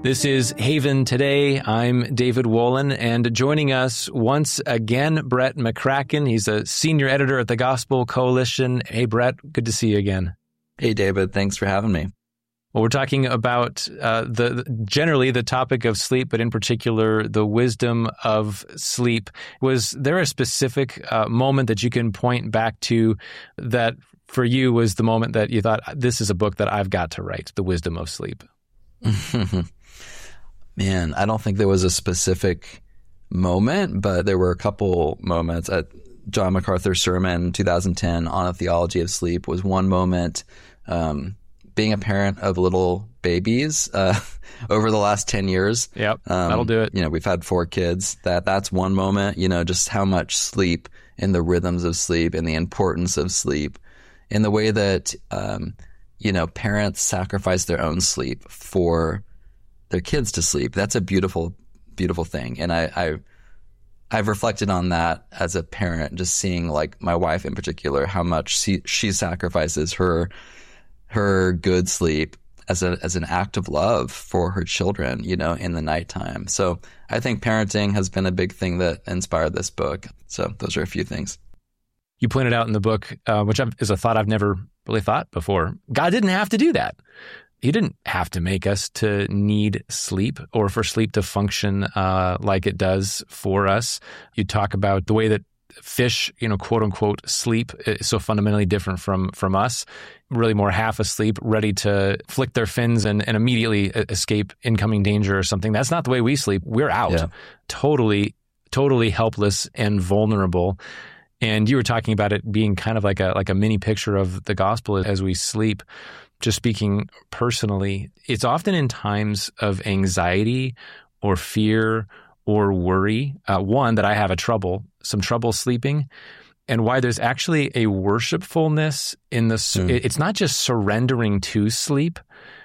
This is Haven Today. I'm David Wolin, and joining us once again, Brett McCracken. He's a senior editor at the Gospel Coalition. Hey, Brett, good to see you again. Hey, David. Thanks for having me. Well, we're talking about generally the topic of sleep, but in particular, the wisdom of sleep. Was there a specific moment that you can point back to that for you was the moment that you thought, this is a book that I've got to write, The Wisdom of Sleep? Man, I don't think there was a specific moment, but there were a couple moments. At John MacArthur's sermon in 2010 on a theology of sleep was one moment. Being a parent of little babies over the last 10 years. Yep, that'll do it. We've had 4 kids. That's one moment, just how much sleep and the rhythms of sleep and the importance of sleep and the way that, parents sacrifice their own sleep for their kids to sleep. That's a beautiful, beautiful thing. And I've reflected on that as a parent, just seeing like my wife in particular, how much she sacrifices her good sleep as an act of love for her children, in the nighttime. So I think parenting has been a big thing that inspired this book. So those are a few things. You pointed out in the book, which is a thought I've never really thought before. God didn't have to do that. He didn't have to make us to need sleep or for sleep to function like it does for us. You talk about the way that fish, quote unquote, sleep is so fundamentally different from us, really more half asleep, ready to flick their fins and immediately escape incoming danger or something. That's not the way we sleep. We're out, totally helpless and vulnerable. And you were talking about it being kind of like a mini picture of the gospel as we sleep. Just speaking personally, it's often in times of anxiety or fear or worry, one, that I have some trouble sleeping, and why there's actually a worshipfulness in it's not just surrendering to sleep,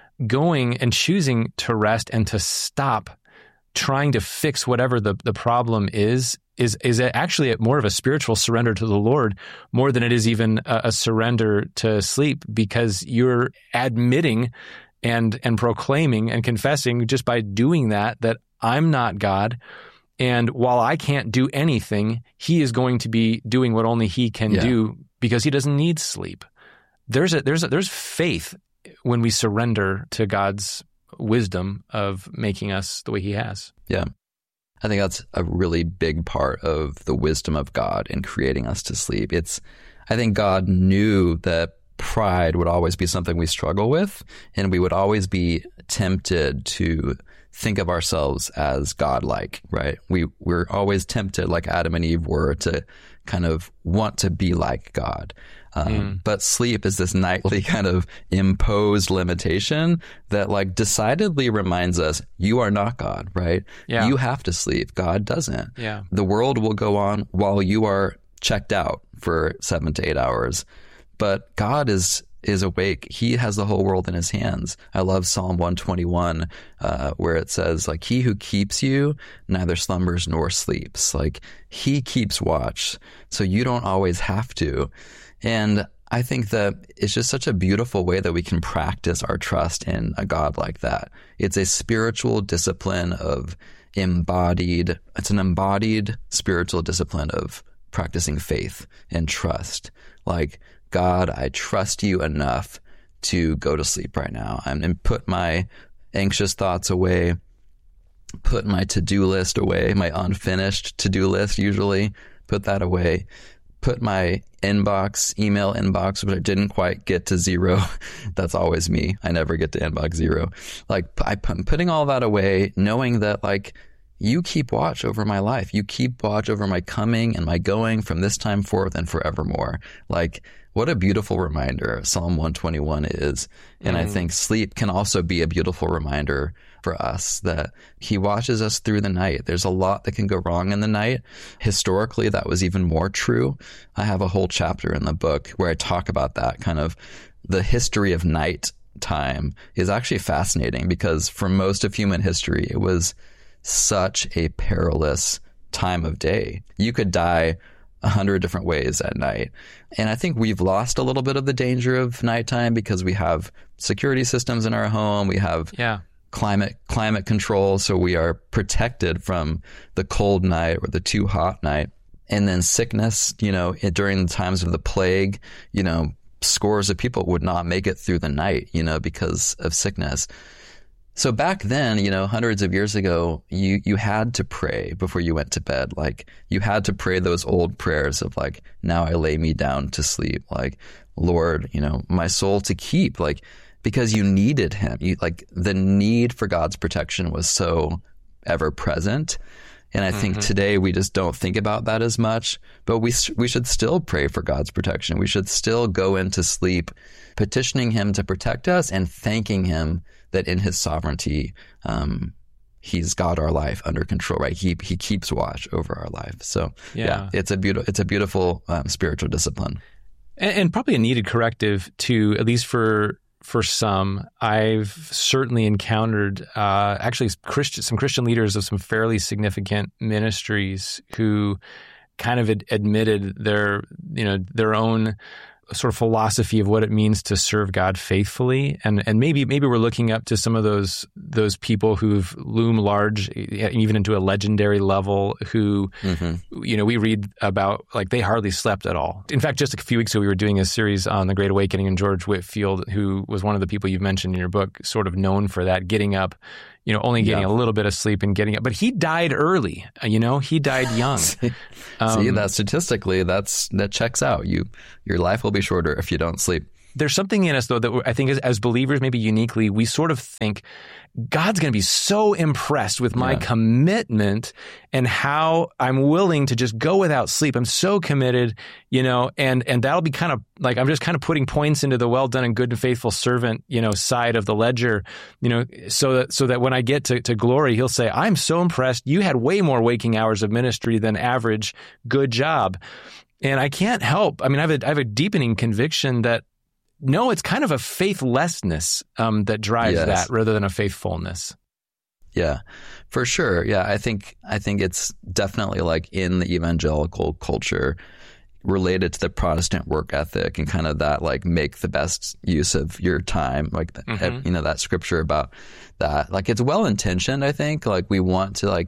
going and choosing to rest and to stop trying to fix whatever the problem is actually more of a spiritual surrender to the Lord more than it is even a surrender to sleep, because you're admitting and proclaiming and confessing just by doing that I'm not God. And while I can't do anything, He is going to be doing what only He can do because He doesn't need sleep. There's faith when we surrender to God's wisdom of making us the way He has. Yeah. I think that's a really big part of the wisdom of God in creating us to sleep. I think God knew that pride would always be something we struggle with, and we would always be tempted to think of ourselves as godlike, right? We're always tempted, like Adam and Eve were, to kind of want to be like God. But sleep is this nightly kind of imposed limitation that like decidedly reminds us, you are not God, right? Yeah. You have to sleep. God doesn't. Yeah. The world will go on while you are checked out for 7 to 8 hours. But God is awake. He has the whole world in His hands. I love Psalm 121, where it says, like, He who keeps you neither slumbers nor sleeps. Like, He keeps watch, so you don't always have to. And I think that it's just such a beautiful way that we can practice our trust in a God like that. It's a spiritual discipline it's an embodied spiritual discipline of practicing faith and trust. Like, God, I trust You enough to go to sleep right now. And put my anxious thoughts away, put my to-do list away, my unfinished to-do list usually, put that away. Put my email inbox, but I didn't quite get to 0. That's always me. I never get to inbox 0. Like, I'm putting all that away, knowing that like You keep watch over my life. You keep watch over my coming and my going from this time forth and forevermore. Like, what a beautiful reminder Psalm 121 is. And I think sleep can also be a beautiful reminder for us that He watches us through the night. There's a lot that can go wrong in the night. Historically, that was even more true. I have a whole chapter in the book where I talk about that. Kind of the history of night time is actually fascinating, because for most of human history, it was such a perilous time of day. You could die 100 different ways at night. And I think we've lost a little bit of the danger of nighttime because we have security systems in our home. We have climate control, so we are protected from the cold night or the too hot night. And then sickness, during the times of the plague, scores of people would not make it through the night, because of sickness. So back then, hundreds of years ago, you had to pray before you went to bed. Like, you had to pray those old prayers of like, now I lay me down to sleep. Like, Lord, my soul to keep, like, because you needed him. The need for God's protection was so ever present. And I think today we just don't think about that as much, but we should still pray for God's protection. We should still go into sleep petitioning him to protect us and thanking him that in his sovereignty, he's got our life under control, right? He keeps watch over our life. So yeah, it's a beautiful spiritual discipline. And probably a needed corrective too, at least for some. I've certainly encountered actually some Christian leaders of some fairly significant ministries who kind of admitted their own sort of philosophy of what it means to serve God faithfully, and maybe we're looking up to some of those people who've loomed large, even into a legendary level, who we read about, like, they hardly slept at all. In fact, just a few weeks ago, we were doing a series on the Great Awakening, and George Whitefield, who was one of the people you've mentioned in your book, sort of known for that, getting up, only getting a little bit of sleep and getting up. But he died early, he died young. See, that statistically, that checks out. Your life will be shorter if you don't sleep. There's something in us, though, that I think as believers, maybe uniquely, we sort of think God's going to be so impressed with my commitment and how I'm willing to just go without sleep. I'm so committed, and that'll be kind of like, I'm just kind of putting points into the well done and good and faithful servant, side of the ledger, so that when I get to glory, he'll say, I'm so impressed. You had way more waking hours of ministry than average. Good job. And I can't help. I mean, I have a deepening conviction that, no, it's kind of a faithlessness that drives that rather than a faithfulness. Yeah, for sure. Yeah, I think it's definitely like in the evangelical culture related to the Protestant work ethic and kind of that, like, make the best use of your time, like that scripture about that. Like, it's well intentioned. I think, like, we want to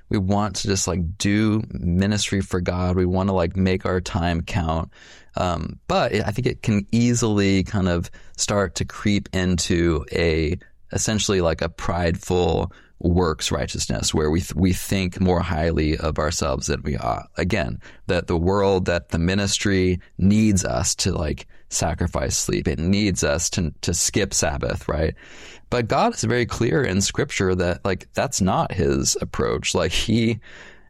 just like do ministry for God. We want to like make our time count. But I think it can easily kind of start to creep into essentially like a prideful works righteousness where we think more highly of ourselves than we ought. Again, that the ministry needs us to like sacrifice sleep. It needs us to skip Sabbath, right? But God is very clear in Scripture that, like, that's not his approach. Like, he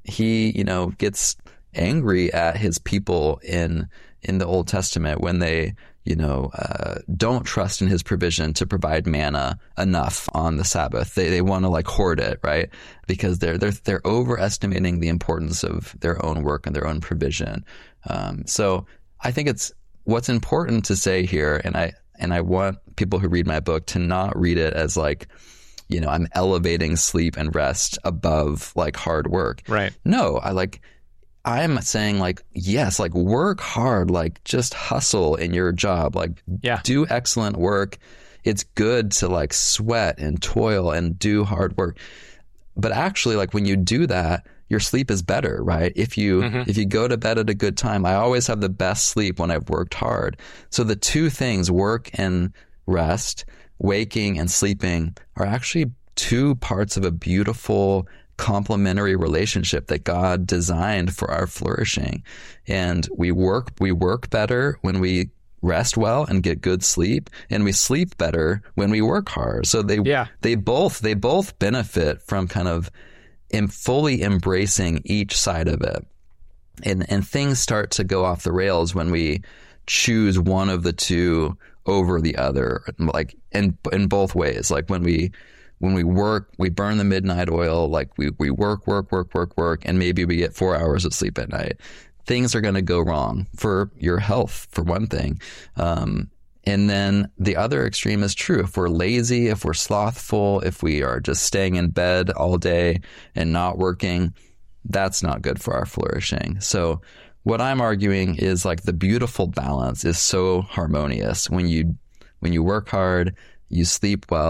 gets angry at his people in the Old Testament when they don't trust in his provision to provide manna enough on the Sabbath. They want to like hoard it, right? Because they're overestimating the importance of their own work and their own provision. So I think it's what's important to say here, and I want people who read my book to not read it as like, I'm elevating sleep and rest above like hard work. Right. No, I'm saying like, yes, like work hard, like just hustle in your job, like do excellent work. It's good to like sweat and toil and do hard work. But actually, like when you do that, your sleep is better, right? If you go to bed at a good time, I always have the best sleep when I've worked hard. So the two things, work and rest, waking and sleeping, are actually two parts of a beautiful complementary relationship that God designed for our flourishing. And we work better when we rest well and get good sleep, and we sleep better when we work hard. So they both benefit from kind of fully embracing each side of it. And things start to go off the rails when we choose one of the two over the other, like in both ways. Like when we work, we burn the midnight oil, like we work, and maybe we get 4 hours of sleep at night. Things are going to go wrong for your health, for one thing. And then the other extreme is true. If we're lazy, if we're slothful, if we are just staying in bed all day and not working, that's not good for our flourishing. So what I'm arguing is like the beautiful balance is so harmonious. When you work hard, you sleep well,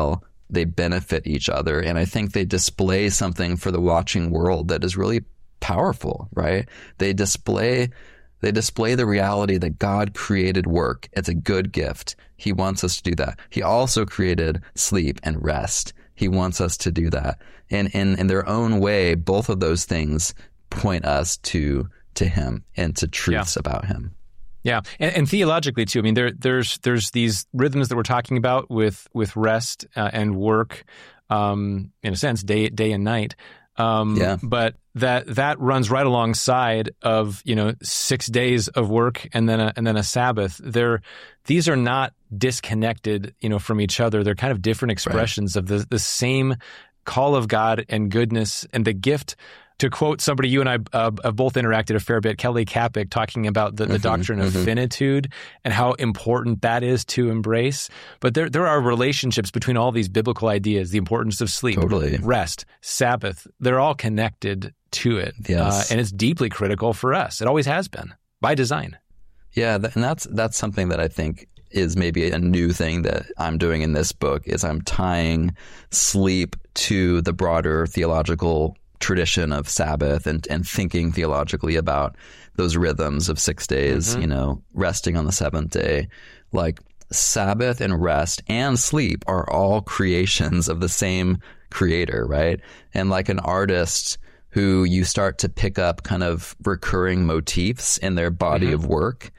they benefit each other. And I think they display something for the watching world that is really powerful, right? They display the reality that God created work. It's a good gift. He wants us to do that. He also created sleep and rest. He wants us to do that. And in their own way, both of those things point us to him and to truths about him. Yeah, and theologically too. I mean, there's these rhythms that we're talking about with rest and work, in a sense, day and night. But that runs right alongside of 6 days of work and then a Sabbath. These are not disconnected from each other. They're kind of different expressions of the same call of God and goodness and the gift. To quote somebody you and I have both interacted a fair bit, Kelly Kapic, talking about the doctrine of finitude and how important that is to embrace. But there are relationships between all these biblical ideas, the importance of sleep, rest, Sabbath. They're all connected to it. Yes. And it's deeply critical for us. It always has been, by design. Yeah, and that's something that I think is maybe a new thing that I'm doing in this book, is I'm tying sleep to the broader theological tradition of Sabbath and thinking theologically about those rhythms of 6 days, resting on the seventh day. Like Sabbath and rest and sleep are all creations of the same creator, right? And like an artist who you start to pick up kind of recurring motifs in their body of work.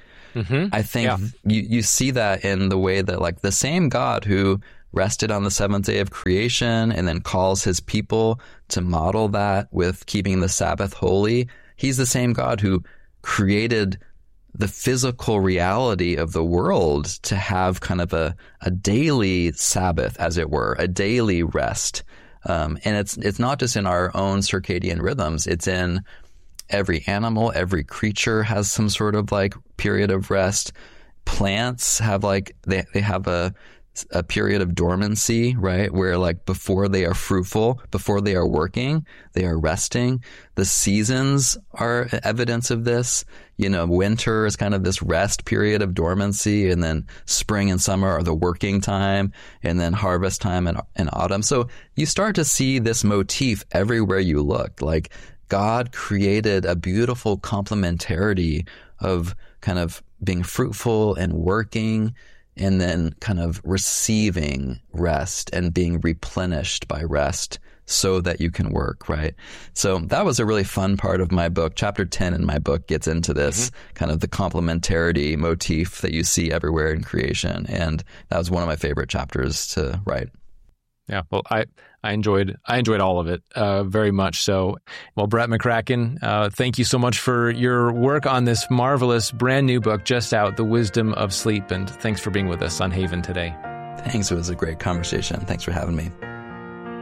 I think you see that in the way that like the same God who rested on the seventh day of creation and then calls his people to model that with keeping the Sabbath holy. He's the same God who created the physical reality of the world to have kind of a daily Sabbath, as it were, a daily rest. And it's not just in our own circadian rhythms. It's in every animal, every creature has some sort of like period of rest. Plants have like, they have a period of dormancy, right? Where like before they are fruitful, before they are working, they are resting. The seasons are evidence of this. Winter is kind of this rest period of dormancy, and then spring and summer are the working time, and then harvest time and autumn. So you start to see this motif everywhere you look. Like God created a beautiful complementarity of kind of being fruitful and working, and then kind of receiving rest and being replenished by rest so that you can work, right? So that was a really fun part of my book. Chapter 10 in my book gets into this kind of the complementarity motif that you see everywhere in creation. And that was one of my favorite chapters to write. Yeah, well, I enjoyed all of it very much so. Well, Brett McCracken, thank you so much for your work on this marvelous brand new book just out, The Wisdom of Sleep, and thanks for being with us on Haven today. Thanks. It was a great conversation. Thanks for having me.